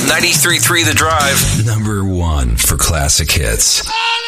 93.3 The Drive. Number one for classic hits.